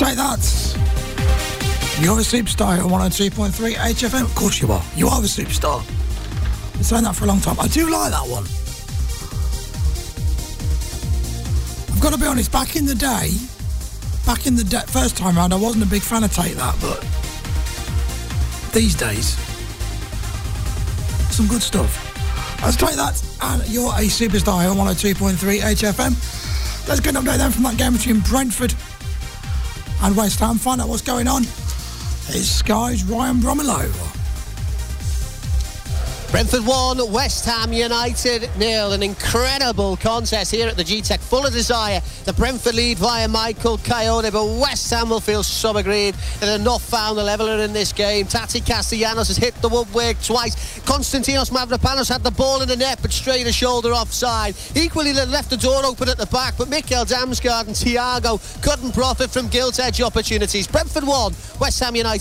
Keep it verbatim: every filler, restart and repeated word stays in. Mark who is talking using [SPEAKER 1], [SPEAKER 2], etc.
[SPEAKER 1] Take that. You're a superstar at one oh two point three H F M. Of course you are. You are a superstar. Been saying that for a long time. I do like that one. I've got to be honest, back in the day, back in the de- first time round, I wasn't a big fan of Take That, but these days, some good stuff. Let's Take That, and you're a superstar on one oh two point three H F M. Let's get an update then from that game between Brentford and West Ham. Find out what's going on. It's Sky's Ryan Bromilo.
[SPEAKER 2] Brentford one, West Ham United nil. An incredible contest here at the G-Tech, full of desire. The Brentford lead via Michael Coyote, but West Ham will feel some aggrieved that they've not found the leveller in this game. Tati Castellanos has hit the woodwork twice. Konstantinos Mavropanos had the ball in the net, but straight a shoulder offside. Equally, they left the door open at the back, but Mikkel Damsgaard and Thiago couldn't profit from gilt edge opportunities. Brentford one, West Ham United